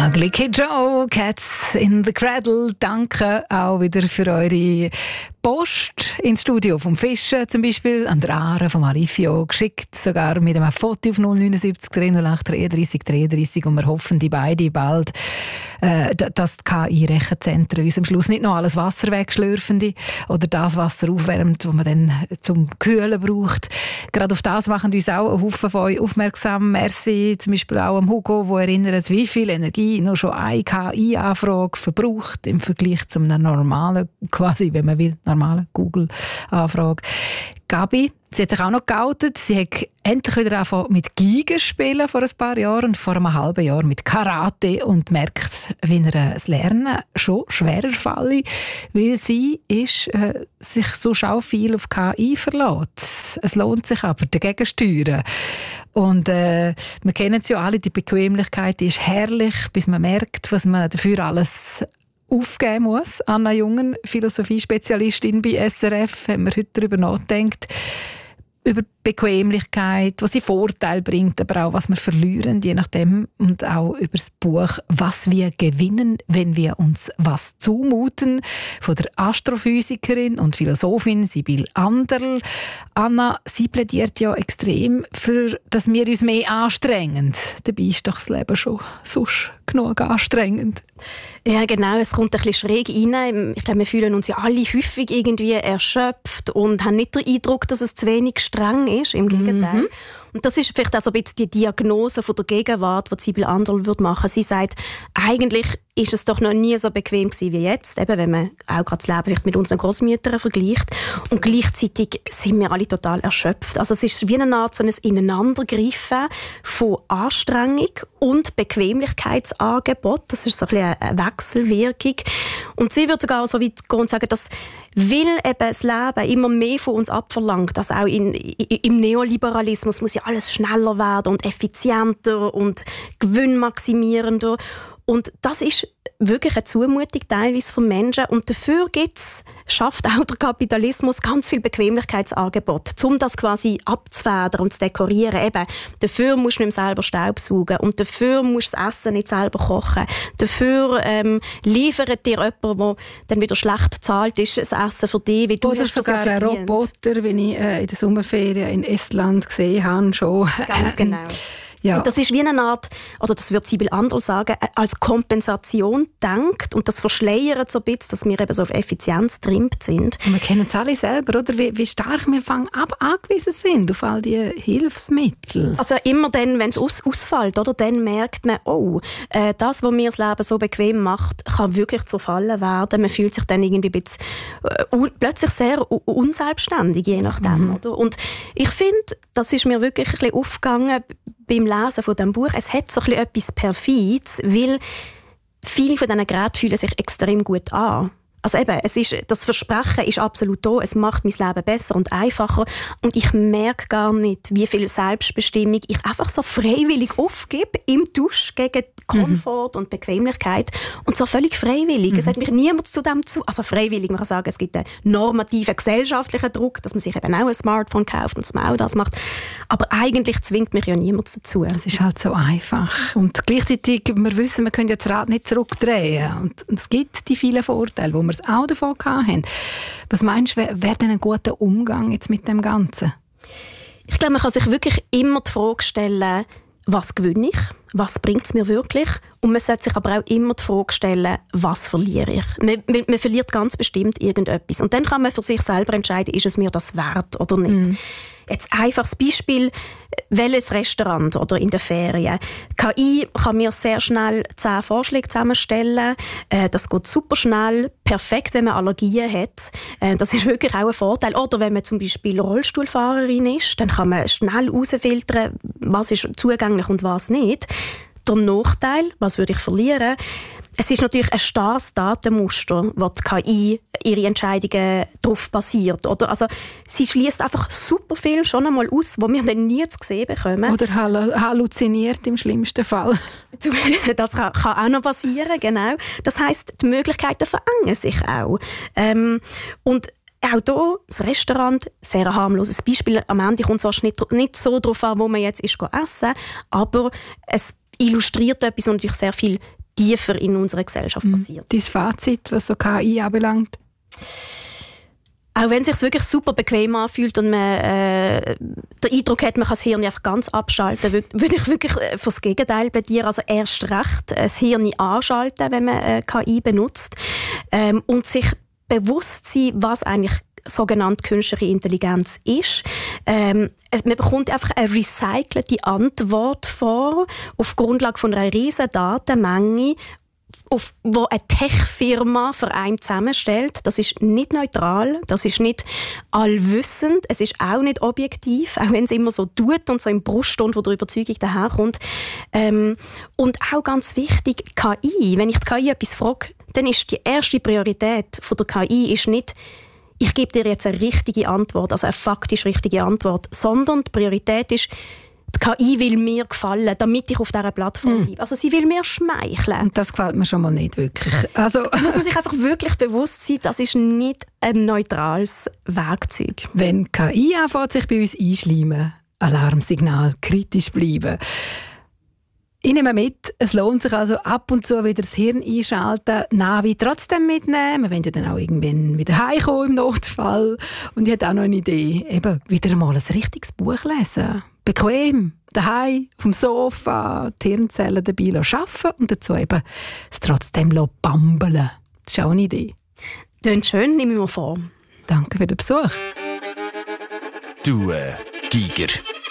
Ugly Kid Joe, Cats in the Cradle. Danke auch wieder für eure Post ins Studio vom Fischen, zum Beispiel an der Aare vom Arifio, geschickt sogar mit einem Foto auf 079 308 33 33, und wir hoffen, die beiden bald, dass die KI-Rechenzentren uns am Schluss nicht noch alles Wasser wegschlürfen oder das Wasser aufwärmt, das man dann zum Kühlen braucht. Gerade auf das machen uns auch ein Haufen von euch aufmerksam. Merci zum Beispiel auch am Hugo, der erinnert, wie viel Energie noch schon eine KI-Anfrage verbraucht im Vergleich zu einer normalen, quasi, wenn man will, normalen Google-Anfrage. Gabi, sie hat sich auch noch geoutet. Sie hat endlich wieder angefangen mit Geigen spielen vor ein paar Jahren und vor einem halben Jahr mit Karate und merkt, wie ihr das Lernen schon schwerer falle, weil sie sich so viel auf KI verlässt. Es lohnt sich aber, dagegen steuern. Und wir kennen es ja alle, die Bequemlichkeit ist herrlich, bis man merkt, was man dafür alles aufgeben muss. Anna Jungen, Philosophiespezialistin bei SRF, haben wir heute darüber nachgedacht, über Bequemlichkeit, was sie Vorteile bringt, aber auch was wir verlieren, je nachdem, und auch über das Buch «Was wir gewinnen, wenn wir uns was zumuten» von der Astrophysikerin und Philosophin Sibylle Anderl. Anna, sie plädiert ja extrem für, dass wir uns mehr anstrengen. Dabei ist doch das Leben schon sonst genug anstrengend. Ja, genau. Es kommt ein bisschen schräg rein. Ich glaube, wir fühlen uns ja alle häufig irgendwie erschöpft und haben nicht den Eindruck, dass es zu wenig streng ist. Im Gegenteil. Und das ist vielleicht auch so ein bisschen die Diagnose von der Gegenwart, die Sibylle Anderl machen würde. Sie sagt, eigentlich ist es doch noch nie so bequem gewesen wie jetzt, eben wenn man auch gerade das Leben vielleicht mit unseren Großmüttern vergleicht. Und gleichzeitig sind wir alle total erschöpft. Also es ist wie eine Art so ein Ineinandergreifen von Anstrengung und Bequemlichkeitsangebot. Das ist so ein bisschen eine Wechselwirkung. Und sie würde sogar so weit gehen und sagen, dass weil eben das Leben immer mehr von uns abverlangt, also auch im Neoliberalismus muss ja alles schneller werden und effizienter und gewinnmaximierender. Und das ist wirklich eine Zumutung teilweise von Menschen. Und dafür schafft auch der Kapitalismus ganz viel Bequemlichkeitsangebot, um das quasi abzufedern und zu dekorieren. Eben, dafür musst du nicht mehr selber Staubsaugen und dafür musst du das Essen nicht selber kochen. Dafür liefert dir jemand, der dann wieder schlecht bezahlt ist, das Essen für dich, wie du oder hast sogar ein Roboter, wie ich in der Sommerferien in Estland gesehen habe. Schon. Ganz genau. Ja. Und das ist wie eine Art, oder das würde Sibylle Anderl sagen, als Kompensation denkt, und das verschleiert so ein bisschen, dass wir eben so auf Effizienz getrimmt sind. Und wir kennen es alle selber, oder? Wie stark wir angewiesen sind auf all diese Hilfsmittel. Also immer dann, wenn es ausfällt, oder, dann merkt man, das, was mir das Leben so bequem macht, kann wirklich zu Fallen werden. Man fühlt sich dann irgendwie ein bisschen plötzlich sehr unselbstständig, je nachdem. Oder? Und ich finde, das ist mir wirklich ein bisschen aufgegangen beim Lesen von diesem Buch. Es hat so ein bisschen etwas Perfides, weil viele von diesen Geräten fühlen sich extrem gut an. Also eben, das Versprechen ist absolut da. Es macht mein Leben besser und einfacher. Und ich merke gar nicht, wie viel Selbstbestimmung ich einfach so freiwillig aufgebe im Tausch gegen Komfort und Bequemlichkeit. Und so völlig freiwillig. Es hat mich niemand zu dem also freiwillig, man kann sagen, es gibt einen normativen gesellschaftlichen Druck, dass man sich eben auch ein Smartphone kauft und dass man auch das macht. Aber eigentlich zwingt mich ja niemand dazu. Es ist halt so einfach. Und gleichzeitig, wir wissen, wir können ja das Rad nicht zurückdrehen. Und es gibt die vielen Vorteile, die wir auch davon hatten. Was meinst du, wäre denn ein guter Umgang jetzt mit dem Ganzen? Ich glaube, man kann sich wirklich immer die Frage stellen, was gewinne ich? Was bringt es mir wirklich? Und man sollte sich aber auch immer die Frage stellen, was verliere ich? Man verliert ganz bestimmt irgendetwas. Und dann kann man für sich selber entscheiden, ist es mir das wert oder nicht. Jetzt einfaches Beispiel, welches Restaurant oder in den Ferien. KI kann mir sehr schnell 10 Vorschläge zusammenstellen. Das geht super schnell, perfekt, wenn man Allergien hat. Das ist wirklich auch ein Vorteil. Oder wenn man zum Beispiel Rollstuhlfahrerin ist, dann kann man schnell herausfiltern, was ist zugänglich und was nicht. Der Nachteil, was würde ich verlieren? Es ist natürlich ein starres Datenmuster, wo die KI ihre Entscheidungen darauf basiert. Oder? Also, sie schließt einfach super viel schon einmal aus, wo wir dann nie zu sehen bekommen. Oder halluziniert im schlimmsten Fall. Das kann auch noch passieren, genau. Das heisst, die Möglichkeiten verengen sich auch. Und auch hier, das Restaurant, sehr ein harmloses Beispiel. Am Ende kommt es wahrscheinlich nicht so darauf an, wo man jetzt ist essen, aber es illustriert etwas, was natürlich sehr viel tiefer in unserer Gesellschaft passiert. Dein Fazit, was so KI anbelangt? Auch wenn es sich wirklich super bequem anfühlt und man den Eindruck hat, man kann das Hirn einfach ganz abschalten, würde ich wirklich fürs Gegenteil plädieren. Also erst recht das Hirn anschalten, wenn man KI benutzt. Und sich bewusst sein, was eigentlich sogenannte künstliche Intelligenz ist. Man bekommt einfach eine recycelte Antwort vor, auf Grundlage von einer riesen Datenmenge, wo eine Tech-Firma für einen zusammenstellt. Das ist nicht neutral, das ist nicht allwissend, es ist auch nicht objektiv, auch wenn es immer so tut und so im Brustton, wo die Überzeugung daherkommt. Und auch ganz wichtig, KI. Wenn ich die KI etwas frage, dann ist die erste Priorität von der KI ist nicht, ich gebe dir jetzt eine richtige Antwort, also eine faktisch richtige Antwort, sondern die Priorität ist, die KI will mir gefallen, damit ich auf dieser Plattform bleibe. Also sie will mir schmeicheln. Und das gefällt mir schon mal nicht wirklich. Also, da muss man sich einfach wirklich bewusst sein, das ist nicht ein neutrales Werkzeug. Wenn KI anfängt, sich bei uns einschleimen, Alarmsignal, kritisch bleiben. Ich nehme mit, es lohnt sich also ab und zu wieder das Hirn einschalten, Navi trotzdem mitnehmen. Wir wollen ja dann auch irgendwann wieder heimkommen im Notfall. Und ich habe auch noch eine Idee, eben wieder mal ein richtiges Buch lesen. Bequem, daheim, auf dem Sofa, die Hirnzellen dabei arbeiten und dazu eben es trotzdem bambeln. Das ist auch eine Idee. Klingt schön, nehme ich mir vor. Danke für den Besuch. Du, Giger.